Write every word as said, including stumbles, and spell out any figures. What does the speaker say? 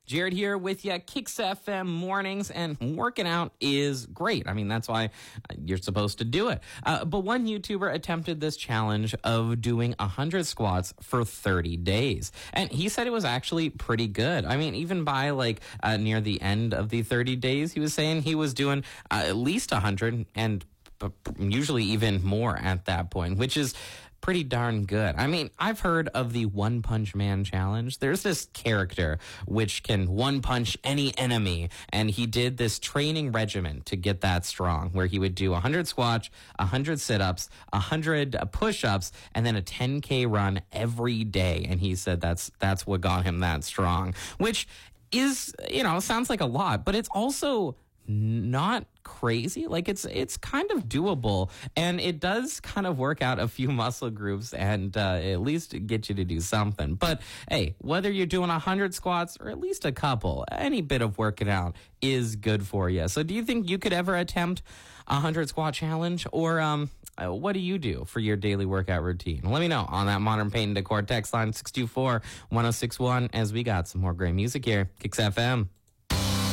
Jared here with you, Kicks F M mornings, and working out is great. I mean, that's why you're supposed to do it. Uh, but one YouTuber attempted this challenge of doing one hundred squats for thirty days, and he said it was actually pretty good. I mean, even by like uh, near the end of the thirty days, he was saying he was doing uh, at least one hundred and usually even more at that point, which is pretty darn good. I mean, I've heard of the One Punch Man challenge. There's this character which can one punch any enemy, and he did this training regimen to get that strong, where he would do one hundred squats, one hundred sit-ups, one hundred push-ups, and then a ten K run every day. And he said that's that's what got him that strong, which is, you know, sounds like a lot, but it's also not crazy. Like it's it's kind of doable, and it does kind of work out a few muscle groups and uh, at least get you to do something. But hey, whether you're doing one hundred squats or at least a couple, any bit of working out is good for you. So do you think you could ever attempt a one hundred squat challenge, or um uh, what do you do for your daily workout routine? Let me know on that Modern Paint and Decor text line six two four, one oh six one, as we got some more great music here. Kicks F M.